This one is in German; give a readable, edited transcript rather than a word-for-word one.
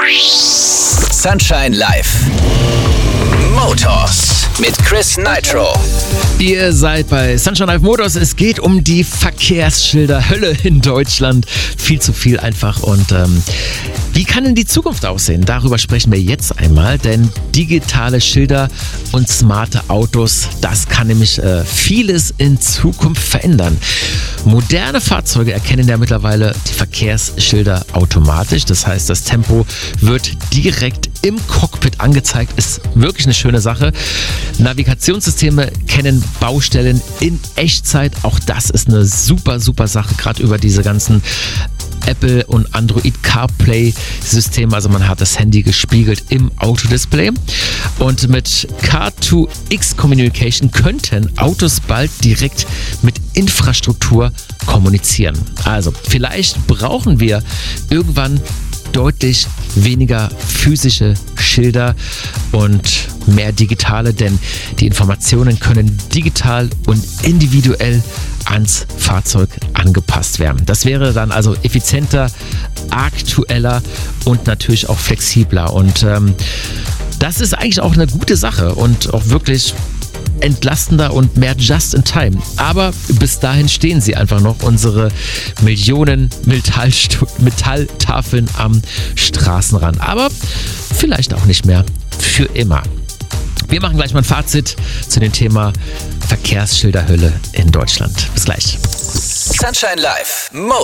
Sunshine Live. Motors mit Chris Nitro. Ihr seid bei Sunshine Live Motors. Es geht um die Verkehrsschilder Hölle in Deutschland. Viel zu viel einfach. Und wie kann denn die Zukunft aussehen? Darüber sprechen wir jetzt einmal. Denn digitale Schilder und smarte Autos, das kann nämlich vieles in Zukunft verändern. Moderne Fahrzeuge erkennen ja mittlerweile die Verkehrsschilder automatisch. Das heißt, das Tempo wird direkt im Cockpit angezeigt. Ist wirklich eine schöne Sache. Navigationssysteme kennen Baustellen in Echtzeit. Auch das ist eine super, super Sache, gerade über diese ganzen Apple und Android CarPlay-System, also man hat das Handy gespiegelt im Autodisplay. Und mit Car2X Communication könnten Autos bald direkt mit Infrastruktur kommunizieren. Also vielleicht brauchen wir irgendwann deutlich weniger physische Schilder und mehr digitale, denn die Informationen können digital und individuell ans Fahrzeug angepasst werden. Das wäre dann also effizienter, aktueller und natürlich auch flexibler. Und das ist eigentlich auch eine gute Sache und auch wirklich entlastender und mehr just in time. Aber bis dahin stehen sie einfach noch, unsere Millionen Metalltafeln am Straßenrand. Aber vielleicht auch nicht mehr für immer. Wir machen gleich mal ein Fazit zu dem Thema Verkehrsschilderhölle in Deutschland. Bis gleich. Sunshine Live. Motors.